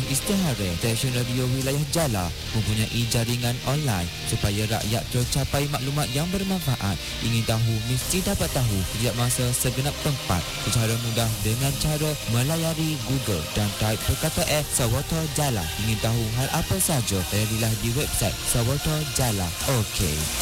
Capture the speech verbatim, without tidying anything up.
Istihara stesen radio wilayah Jala mempunyai jaringan online supaya rakyat tercapai maklumat yang bermanfaat. Ingin tahu mesti dapat tahu setiap masa segenap tempat secara mudah dengan cara melayari Google dan type perkataan Sawoto Jala. Ingin tahu hal apa saja, layarilah di website Sawoto Jala. Okey.